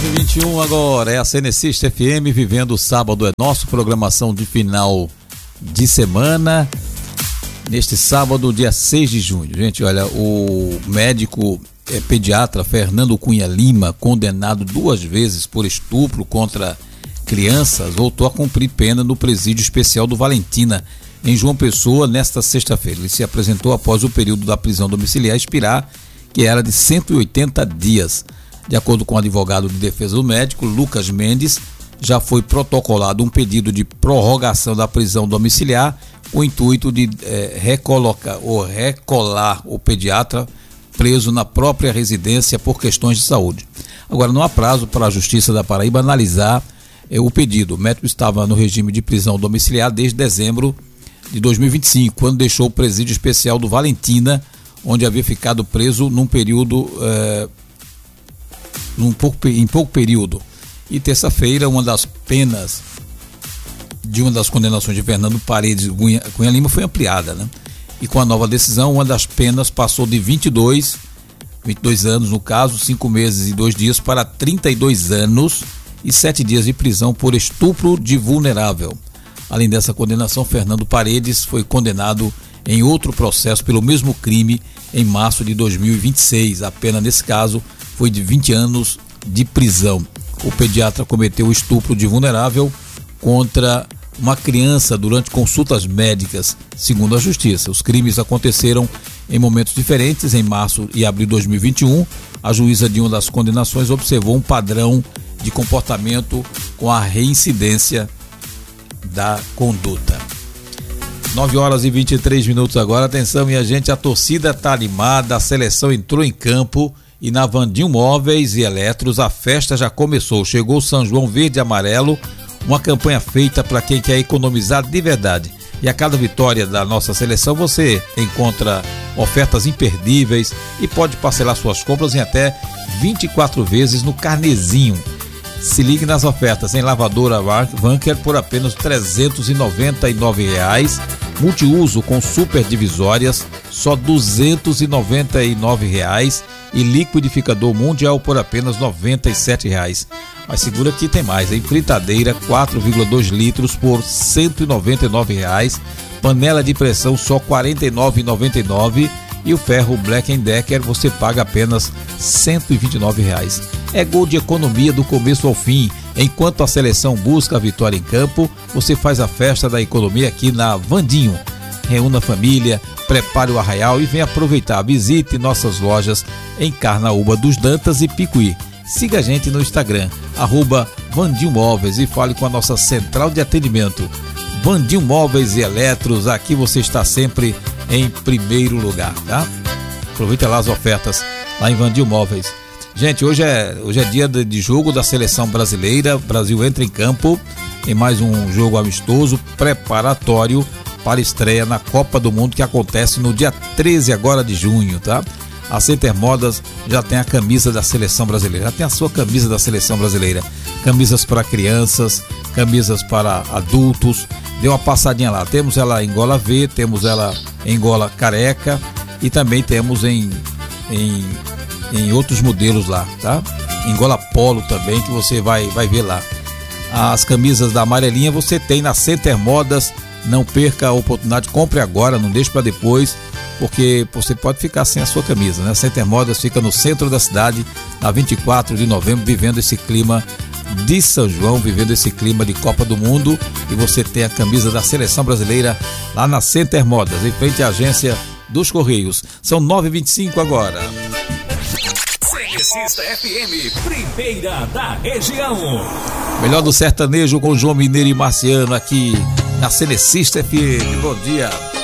9h21 agora, é a Cenecista FM vivendo o sábado, é nosso programação de final de semana, neste sábado, dia 6 de junho. Gente, olha, o médico pediatra Fernando Cunha Lima, condenado 2 vezes por estupro contra crianças, voltou a cumprir pena no presídio especial do Valentina, em João Pessoa, nesta sexta-feira. Ele se apresentou após o período da prisão domiciliar expirar, que era de 180 dias. De acordo com o advogado de defesa do médico, Lucas Mendes, já foi protocolado um pedido de prorrogação da prisão domiciliar com o intuito de recolar o pediatra preso na própria residência por questões de saúde. Agora, não há prazo para a Justiça da Paraíba analisar o pedido. O médico estava no regime de prisão domiciliar desde dezembro de 2025, quando deixou o presídio especial do Valentina, onde havia ficado preso num período, em pouco período. E terça-feira, uma das penas de uma das condenações de Fernando Paredes Cunha Lima foi ampliada, né? E com a nova decisão, uma das penas passou de 22 anos, no caso, 5 meses e 2 dias, para 32 anos e 7 dias de prisão por estupro de vulnerável. Além dessa condenação, Fernando Paredes foi condenado em outro processo pelo mesmo crime em março de 2026. A pena nesse caso foi de 20 anos de prisão. O pediatra cometeu o estupro de vulnerável contra uma criança durante consultas médicas, segundo a Justiça. Os crimes aconteceram em momentos diferentes. Em março e abril de 2021, a juíza de uma das condenações observou um padrão de comportamento com a reincidência da conduta. 9h23 agora. Atenção, minha gente, a torcida está animada, a seleção entrou em campo e na Vandinho Móveis e Eletros a festa já começou. Chegou o São João Verde e Amarelo, uma campanha feita para quem quer economizar de verdade. E a cada vitória da nossa seleção você encontra ofertas imperdíveis e pode parcelar suas compras em até 24 vezes no carnezinho. Se ligue nas ofertas em lavadora Vanker por apenas R$ 399, multiuso com super divisórias só R$ 299 e liquidificador mundial por apenas R$ 97. Mas segura que tem mais, hein? Fritadeira 4,2 litros por R$ 199, panela de pressão só R$ 49,99 e o ferro Black & Decker você paga apenas R$ 129. É gol de economia do começo ao fim. Enquanto a seleção busca a vitória em campo, você faz a festa da economia aqui na Vandinho. Reúna a família, prepare o arraial e venha aproveitar. Visite nossas lojas em Carnaúba dos Dantas e Picuí. Siga a gente no Instagram, @Vandinho Móveis, e fale com a nossa central de atendimento. Vandinho Móveis e Eletros, aqui você está sempre em primeiro lugar, tá? Aproveita lá as ofertas lá em Vandinho Móveis. Gente, hoje é dia de jogo da seleção brasileira. O Brasil entra em campo em mais um jogo amistoso preparatório para a estreia na Copa do Mundo, que acontece no dia 13 agora de junho, tá? A Center Modas já tem a camisa da seleção brasileira, já tem a sua camisa da seleção brasileira. Camisas para crianças, camisas para adultos. Dê uma passadinha lá. Temos ela em gola V, temos ela em gola careca e também temos em outros modelos lá, tá? Em gola polo também, que você vai ver lá. As camisas da amarelinha você tem na Center Modas. Não perca a oportunidade, compre agora, não deixe para depois, porque você pode ficar sem a sua camisa, né? A Center Modas fica no centro da cidade, na 24 de novembro, vivendo esse clima de São João, vivendo esse clima de Copa do Mundo, e você tem a camisa da seleção brasileira lá na Center Modas, em frente à agência dos Correios. São 9h25 agora. Cenecista FM, primeira da região. Melhor do sertanejo com João Mineiro e Marciano aqui na Cenecista FM. Bom dia.